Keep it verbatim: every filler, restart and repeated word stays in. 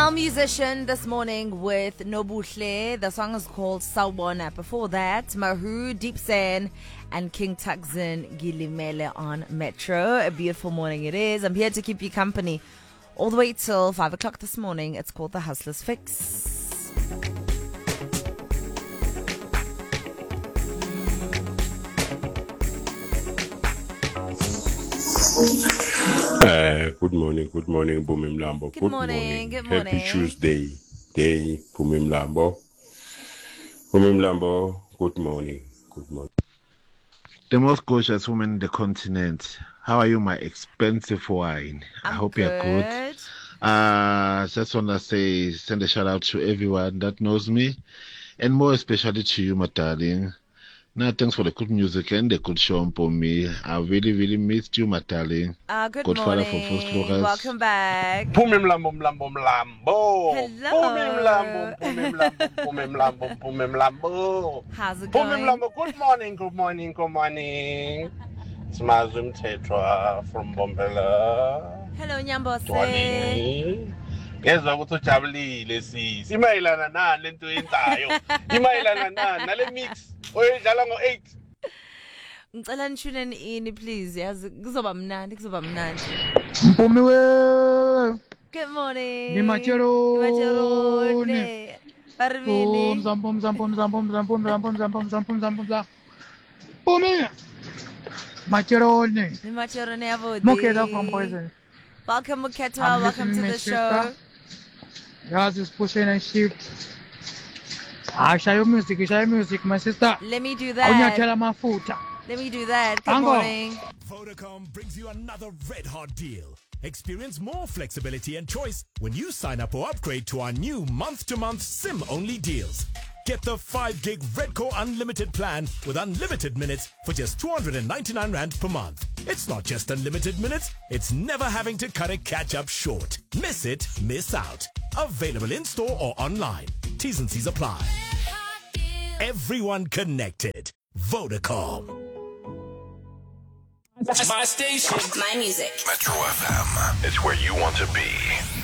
Our musician this morning with Nobuhle. The song is called Sawubona. Before that, Mahu, Deep Sen, and King Tuxin Gilimele on Metro. A beautiful morning it is. I'm here to keep you company all the way till five o'clock this morning. It's called The Hustler's Fix. Uh, good morning, good morning, Bumi Mlambo. Good, good morning, morning, good morning. Happy Tuesday, day, Bumi Mlambo. Bumi Mlambo, good morning, good morning. The most gorgeous woman in the continent. How are you, my expensive wine? I'm I hope good. you're good. Uh, just want to say, send a shout out to everyone that knows me, and more especially to you, my darling. Now, thanks for the good music and the good show for me. I really, really missed you, my darling. Uh, good Godfather for morning. First Lucas. Welcome back. Bumi Mlambo, Mlambo, Mlambo. Hello. Bumi Mlambo, Bumi Mlambo, Bumi Mlambo, Bumi Mlambo. How's it Bumi going? Mlambo, good morning, good morning, good morning. It's Mazum Tetra from Bombela. Hello, Nyambose. Twali. Ngezwa ukuthi ujabulile sisi. Imayilana nani lento yenzayo? Imayilana nani nale mix oyidlala ngo eight? Ngicela nishune ini please. Yazi kuzoba mnandi, kuzoba mnandi. Mpumiwe Good morning. ni macherone Macherone. Parvini. Pum zam pum zam pum zam pum zam pum zam pum zam pum zam pum zam pum zam Pumi Macherone Ni Macherone yavodi. Muketa from Poison. Welcome Muketa, I'm welcome to listening, the my show. sister. Yours is pushing and shift. I share your music, you share your music, my sister. Let me do Aunyatela that. mafuta. Let me do that. Good Tango. morning. Vodacom brings you another red hot deal. Experience more flexibility and choice when you sign up or upgrade to our new month-to-month SIM-only deals. Get the five gig Redco Unlimited plan with unlimited minutes for just two hundred ninety-nine rand per month. It's not just unlimited minutes, it's never having to cut a catch-up short. Miss it, miss out. Available in-store or online. T's and C's apply. Everyone connected. Vodacom. My station. My music. Metro F M. It's where you want to be.